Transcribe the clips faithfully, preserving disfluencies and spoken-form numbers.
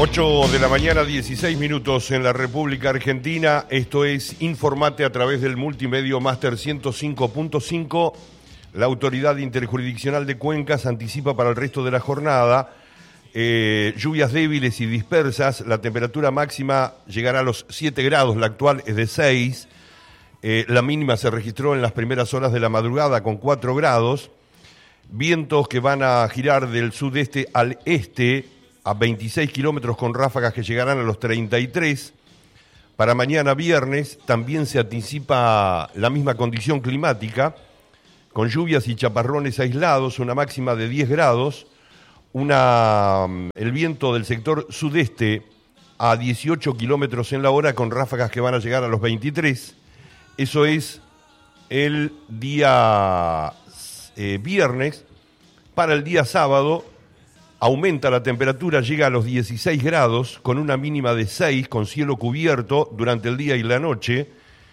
ocho de la mañana, dieciséis minutos en la República Argentina. Esto es Informate a través del multimedio Máster ciento cinco punto cinco. La Autoridad Interjurisdiccional de Cuencas anticipa para el resto de la jornada eh, lluvias débiles y dispersas. La temperatura máxima llegará a los siete grados, la actual es de seis. Eh, la mínima se registró en las primeras horas de la madrugada con cuatro grados. Vientos que van a girar del sudeste al este a veintiséis kilómetros con ráfagas que llegarán a los treinta y tres. Para mañana viernes también se anticipa la misma condición climática, con lluvias y chaparrones aislados, una máxima de diez grados, una, el viento del sector sudeste a dieciocho kilómetros en la hora con ráfagas que van a llegar a los veintitrés. Eso es el día eh, viernes. Para el día sábado aumenta la temperatura, llega a los dieciséis grados, con una mínima de seis, con cielo cubierto durante el día y la noche,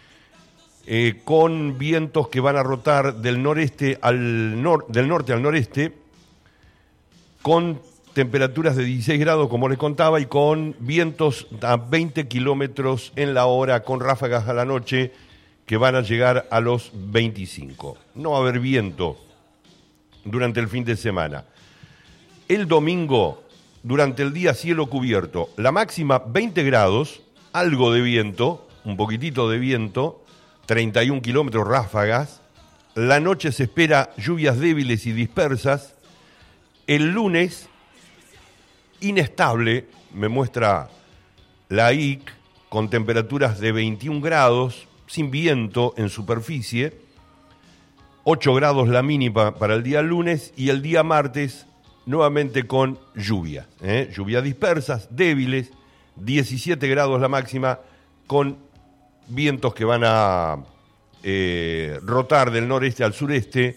eh, con vientos que van a rotar del noreste al nor- del norte al noreste, con temperaturas de dieciséis grados, como les contaba, y con vientos a veinte kilómetros en la hora, con ráfagas a la noche que van a llegar a los veinticinco. No va a haber viento durante el fin de semana. El domingo, durante el día, cielo cubierto. La máxima, veinte grados, algo de viento, un poquitito de viento, treinta y un kilómetros ráfagas. La noche se espera lluvias débiles y dispersas. El lunes, inestable, me muestra la I C, con temperaturas de veintiún grados, sin viento en superficie. ocho grados la mínima para el día lunes, y el día martes nuevamente con lluvia, ¿eh? lluvias dispersas, débiles, diecisiete grados la máxima, con vientos que van a eh, rotar del noreste al sureste,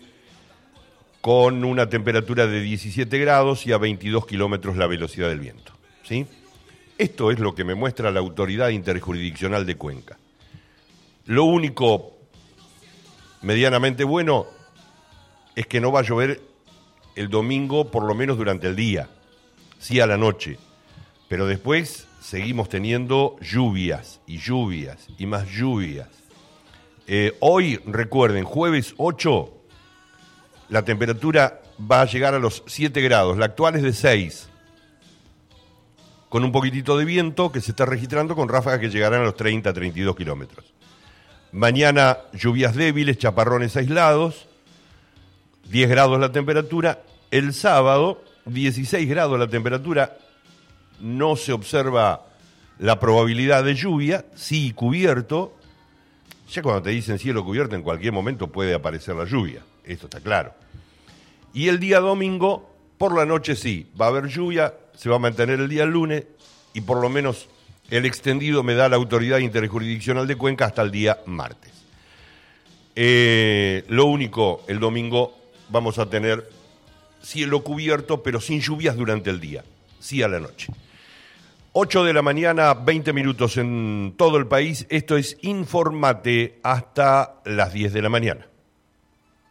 con una temperatura de diecisiete grados y a veintidós kilómetros la velocidad del viento, ¿sí? Esto es lo que me muestra la Autoridad Interjurisdiccional de Cuenca. Lo único medianamente bueno es que no va a llover el domingo, por lo menos durante el día, sí a la noche, pero después seguimos teniendo lluvias y lluvias y más lluvias. Eh, hoy, recuerden, jueves ocho, la temperatura va a llegar a los siete grados, la actual es de seis, con un poquitito de viento que se está registrando, con ráfagas que llegarán a los treinta a treinta y dos kilómetros. Mañana lluvias débiles, chaparrones aislados, diez grados la temperatura. El sábado, dieciséis grados la temperatura. No se observa la probabilidad de lluvia, sí cubierto. Ya cuando te dicen cielo cubierto, en cualquier momento puede aparecer la lluvia, esto está claro. Y el día domingo, por la noche sí, va a haber lluvia, se va a mantener el día lunes, y por lo menos el extendido me da la Autoridad Interjurisdiccional de Cuenca hasta el día martes. Eh, lo único, el domingo vamos a tener cielo cubierto, pero sin lluvias durante el día, sí a la noche. ocho de la mañana, veinte minutos en todo el país. Esto es Informate hasta las diez de la mañana.